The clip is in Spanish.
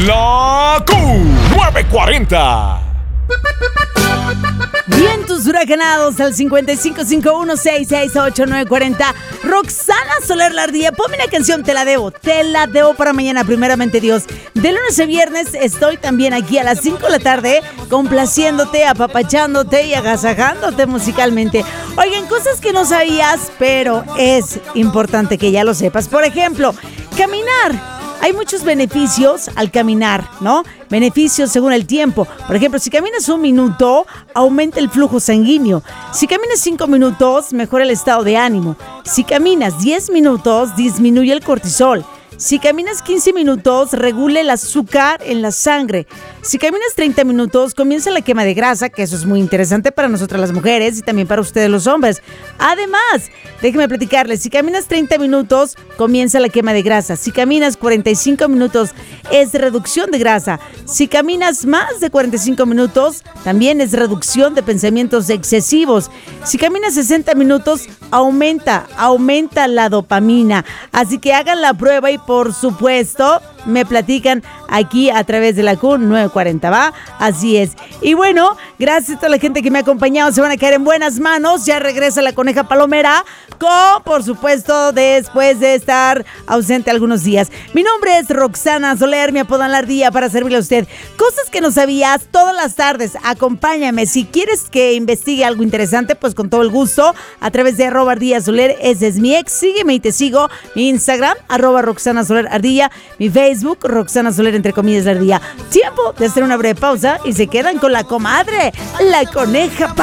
La Q940. Vientos huracanados al 5551668940. Roxana Soler Lardilla, ponme una canción, te la debo para mañana, primeramente Dios. De lunes a viernes estoy también aquí a las 5 de la tarde, complaciéndote, apapachándote y agasajándote musicalmente. Oigan, cosas que no sabías, pero es importante que ya lo sepas. Por ejemplo, caminar. Hay muchos beneficios al caminar, ¿no? Beneficios según el tiempo. Por ejemplo, si caminas 1 minuto, aumenta el flujo sanguíneo. Si caminas 5 minutos, mejora el estado de ánimo. Si caminas 10 minutos, disminuye el cortisol. Si caminas 15 minutos, regula el azúcar en la sangre. Si caminas 30 minutos, comienza la quema de grasa, que eso es muy interesante para nosotras las mujeres y también para ustedes los hombres. Además, déjenme platicarles, si caminas 30 minutos, comienza la quema de grasa. Si caminas 45 minutos, es reducción de grasa. Si caminas más de 45 minutos, también es reducción de pensamientos excesivos. Si caminas 60 minutos, aumenta la dopamina. Así que hagan la prueba y por supuesto me platican aquí a través de la Q940, ¿va? Así es. Y bueno, gracias a toda la gente que me ha acompañado. Se van a caer en buenas manos. Ya regresa la Coneja Palomera por supuesto, después de estar ausente algunos días. Mi nombre es Roxana Soler, me apodan la Ardilla para servirle a usted. Cosas que no sabías todas las tardes. Acompáñame. Si quieres que investigue algo interesante, pues con todo el gusto, a través de @ArdillaSoler, ese es mi ex. Sígueme y te sigo. Mi Instagram, @Roxana Soler Ardilla. Mi Facebook, Roxana Soler, entre comillas, la Ardilla. Tiempo de hacer una breve pausa y se quedan con la comadre, la Coneja